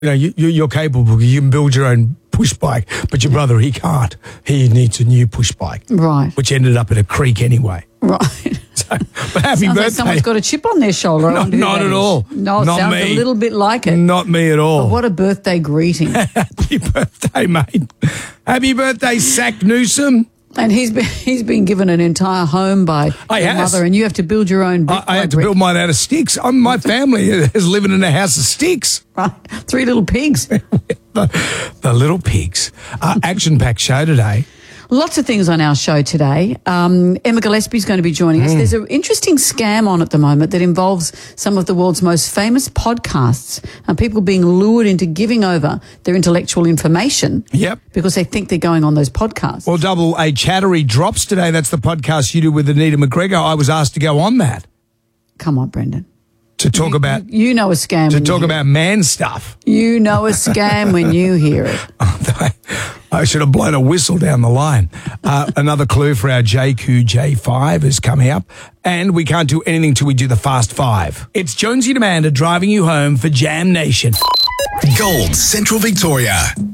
you're capable. You can build your own push bike, but your brother, he can't. He needs a new push bike. Right. Which ended up in a creek anyway. Right. So, but happy sounds birthday. Like someone's got a chip on their shoulder. Not at all. No, it Not sounds me. a little bit like it. Not me at all. But what a birthday greeting. Happy birthday, mate. Happy birthday, Sack Newsom. And he's been given an entire home by your mother, and you have to build your own brick. I had to build mine out of sticks. My family is living in a house of sticks. Right. 3 little pigs. the little pigs. Action-packed show today. Lots of things on our show today. Emma Gillespie's going to be joining us. There's an interesting scam on at the moment that involves some of the world's most famous podcasts and people being lured into giving over their intellectual information. Yep. Because they think they're going on those podcasts. Well, Double A Chattery drops today. That's the podcast you do with Anita McGregor. I was asked to go on that. Come on, Brendan. To talk about... You know a scam. To talk about man stuff. You know a scam when you hear it. I should have blown a whistle down the line. Another clue for our JQ J5 is coming up. And we can't do anything till we do the Fast Five. It's Jonesy and Amanda driving you home for Jam Nation. Gold Central Victoria.